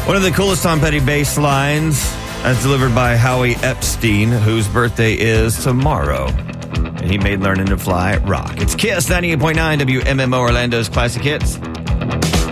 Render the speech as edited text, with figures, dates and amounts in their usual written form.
One of the coolest Tom Petty bass lines as delivered by Howie Epstein, whose birthday is tomorrow. And he made Learning to Fly rock. It's KISS 98.9 WMMO Orlando's Classic Hits.